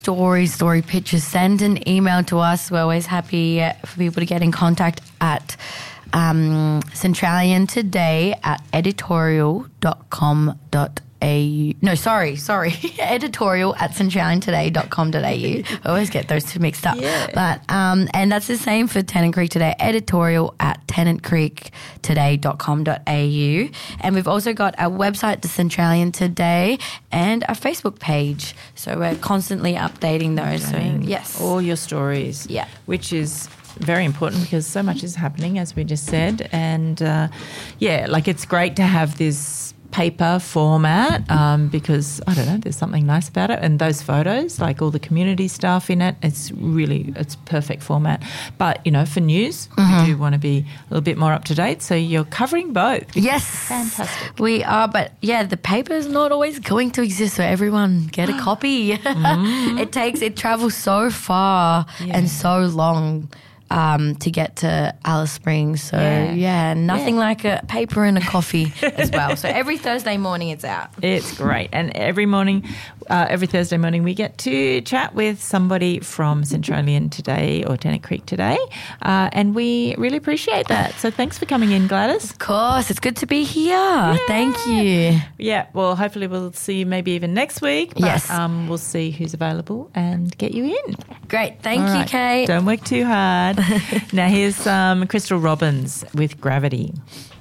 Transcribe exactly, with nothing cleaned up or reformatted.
stories, story pictures, send an email to us. We're always happy for people to get in contact at um, Centralian Today at editorial dot com dot a u. No, sorry, sorry. editorial at centralian today dot com dot a u. I always get those two mixed up. Yeah. But um, and that's the same for Tennant Creek Today, editorial at tennant creek today dot com dot a u. And we've also got our website, The Centralian Today, and a Facebook page. So we're constantly updating those. So yes. All your stories. Yeah. Which is very important because so much is happening, as we just said. And, uh, yeah, like it's great to have this paper format um, because, I don't know, there's something nice about it. And those photos, like all the community stuff in it, it's really, it's perfect format. But, you know, for news, mm-hmm. we do want to be a little bit more up to date. So you're covering both. Yes. Fantastic. We are, but yeah, the paper is not always going to exist. So everyone get a copy. Mm-hmm. It takes, it travels so far yeah. and so long. Um, to get to Alice Springs. So, yeah, yeah nothing yeah. like a paper and a coffee as well. So every Thursday morning it's out. It's great. And every morning, uh, every Thursday morning we get to chat with somebody from Centralian Today or Tennant Creek Today. Uh, and we really appreciate that. So thanks for coming in, Gladys. Of course. It's good to be here. Yeah. Thank you. Yeah. Well, hopefully we'll see you maybe even next week. But, yes. Um, we'll see who's available and get you in. Great. Thank All you, right. Kate. Don't work too hard. Now here's um, Crystal Robbins with Gravity.